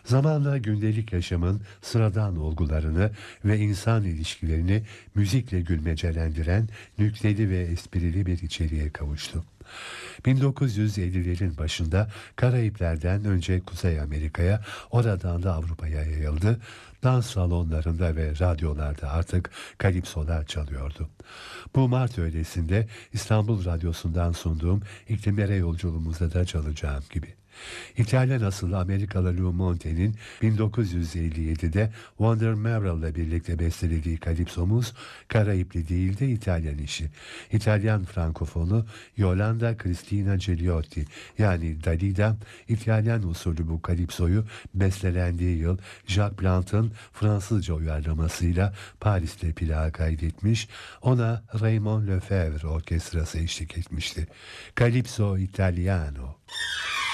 Zamanla gündelik yaşamın sıradan olgularını ve insan ilişkilerini müzikle gülmecelendiren nükteli ve esprili bir içeriğe kavuştu. 1950'lerin başında Karayipler'den önce Kuzey Amerika'ya, oradan da Avrupa'ya yayıldı. Dans salonlarında ve radyolarda artık kalipsolar çalıyordu. Bu Mart öğlesinde İstanbul Radyosu'ndan sunduğum İklimlere Yolculuğumuzda da çalacağım gibi. İtalyan asıllı Amerikalı Lou Monte'nin 1957'de Wonder Merrill'le birlikte bestelediği kalipsomuz Karayipli değil de İtalyan işi. İtalyan frankofonu Yolanda Cristina Gigliotti yani Dalida, İtalyan usulü bu kalipsoyu bestelendiği yıl Jacques Plant'ın Fransızca uyarlamasıyla Paris'te plağa kaydetmiş, ona Raymond Lefebvre orkestrası eşlik etmişti. Calypso Italiano.